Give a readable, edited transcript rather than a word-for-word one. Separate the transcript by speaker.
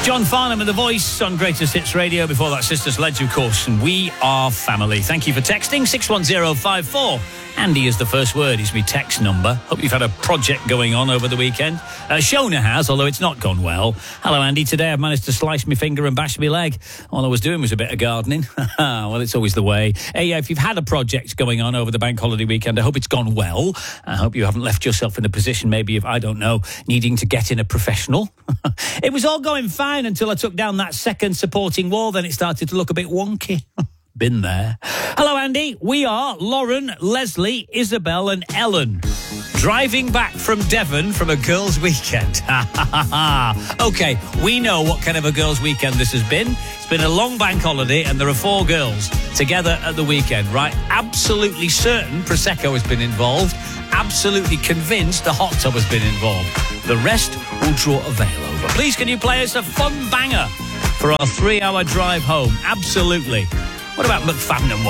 Speaker 1: John Farnham and The Voice on Greatest Hits Radio. Before that, Sister Sledge, of course, and we are family. Thank you for texting 61054. Andy is the first word, is my text number. Hope you've had a project going on over the weekend. Shona has, although it's not gone well. Hello, Andy. Today I've managed to slice my finger and bash my leg. All I was doing was a bit of gardening. Well, it's always the way. Hey, if you've had a project going on over the bank holiday weekend, I hope it's gone well. I hope you haven't left yourself in a position maybe of, I don't know, needing to get in a professional. It was all going fine until I took down that second supporting wall. Then it started to look a bit wonky. Been there. Hello, Andy. We are Lauren, Leslie, Isabel and Ellen. Driving back from Devon from a girls' weekend. OK, we know what kind of a girls' weekend this has been. It's been a long bank holiday and there are 4 girls together at the weekend, right? Absolutely certain Prosecco has been involved. Absolutely convinced the hot tub has been involved. The rest will draw a veil over. Please, can you play us a fun banger for our 3-hour drive home? Absolutely. What about McFadden and